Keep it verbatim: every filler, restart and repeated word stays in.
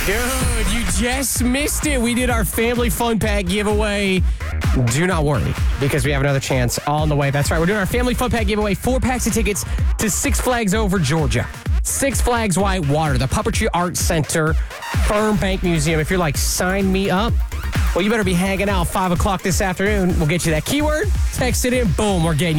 Dude, you just missed it. We did our family fun pack giveaway. Do not worry, because we have another chance on the way. That's right. We're doing our family fun pack giveaway. Four packs of tickets to Six Flags Over Georgia, Six Flags Whitewater, the Puppetry Arts Center, Fern Bank Museum. If you're like, sign me up, well, you better be hanging out five o'clock this afternoon. We'll get you that keyword. Text it in. Boom, we're getting you.